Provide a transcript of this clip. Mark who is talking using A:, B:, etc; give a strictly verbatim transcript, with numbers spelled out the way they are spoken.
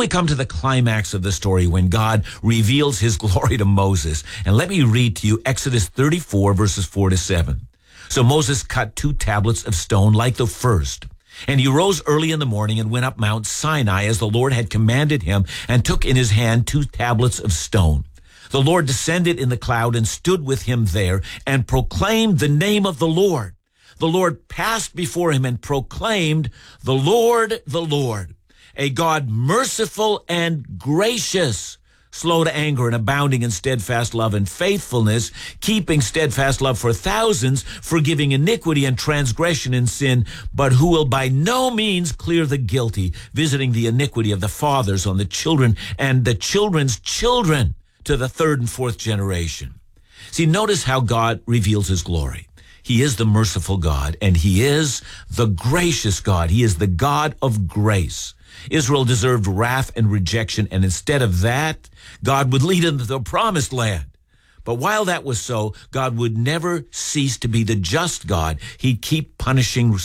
A: we come to the climax of the story when God reveals his glory to Moses. And let me read to you Exodus thirty-four, verses four to seven. So Moses cut two tablets of stone like the first. And he rose early in the morning and went up Mount Sinai as the Lord had commanded him, and took in his hand two tablets of stone. The Lord descended in the cloud and stood with him there and proclaimed the name of the Lord. The Lord passed before him and proclaimed, "The Lord, the Lord, a God merciful and gracious, slow to anger and abounding in steadfast love and faithfulness, keeping steadfast love for thousands, forgiving iniquity and transgression and sin, but who will by no means clear the guilty, visiting the iniquity of the fathers on the children and the children's children to the third and fourth generation." See, notice how God reveals his glory. He is the merciful God, and he is the gracious God. He is the God of grace. Israel deserved wrath and rejection, and instead of that, God would lead them to the promised land. But while that was so, God would never cease to be the just God. He'd keep punishing